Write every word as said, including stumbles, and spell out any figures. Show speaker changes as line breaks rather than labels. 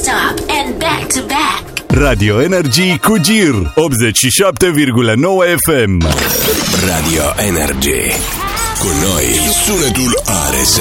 non-stop and back-to-back.
Radio Energy cu Gir optzeci și șapte virgulă nouă F M.
Radio Energy. Cu noi sunetul are